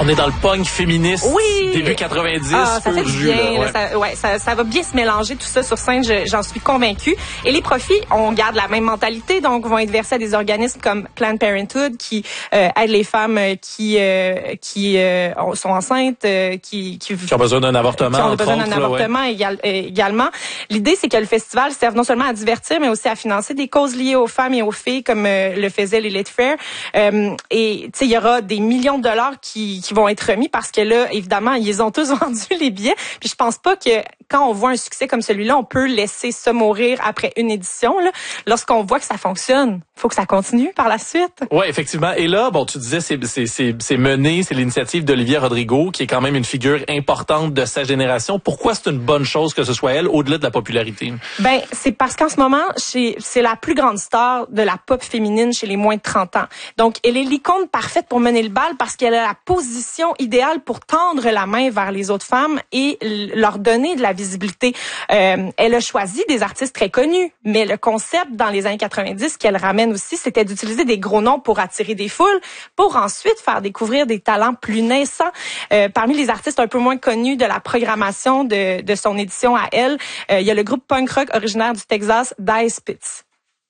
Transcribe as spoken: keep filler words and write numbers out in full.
On est dans le punk féministe. Oui. Début quatre-vingt-dix. Ah, ça fait jus, bien. là, ouais. Là, ça, ouais, ça, ça va bien se mélanger tout ça sur scène, je, j'en suis convaincue. Et les profits, on garde la même mentalité, donc vont être versés à des organismes comme Planned Parenthood qui euh, aident les femmes qui euh, qui euh, sont enceintes, euh, qui, qui qui ont besoin d'un avortement. Qui ont besoin autres, d'un là, avortement ouais. égal, également. L'idée, c'est que le festival serve non seulement à divertir, mais aussi à financer des causes liées aux femmes et aux filles, comme euh, le faisait l'Elite Fair. Euh, et tu sais, il y aura des millions de dollars qui, qui vont être remis parce que là, évidemment, ils ont tous vendu les billets. Puis je pense pas que quand on voit un succès comme celui-là, on peut laisser ça mourir après une édition. Là. Lorsqu'on voit que ça fonctionne, faut que ça continue par la suite. Oui, effectivement. Et là, bon, tu disais, c'est, c'est, c'est, c'est mené, c'est l'initiative d'Olivia Rodrigo, qui est quand même une figure importante de sa génération. Pourquoi c'est une bonne chose que ce soit elle, au-delà de la popularité? Ben, c'est parce qu'en ce moment, c'est, c'est la plus grande star de la pop féminine chez les moins de trente ans. Donc, elle est l'icône parfaite pour mener le bal parce qu'elle a la position idéale pour tendre la main vers les autres femmes et leur donner de la visibilité. Euh, elle a choisi des artistes très connus, mais le concept dans les années quatre-vingt-dix qu'elle ramène aussi, c'était d'utiliser des gros noms pour attirer des foules, pour ensuite faire découvrir des talents plus naissants. Euh, parmi les artistes un peu moins connus de la programmation de, de son édition à elle, euh, il y a le groupe punk rock originaire du Texas, Die Spitz.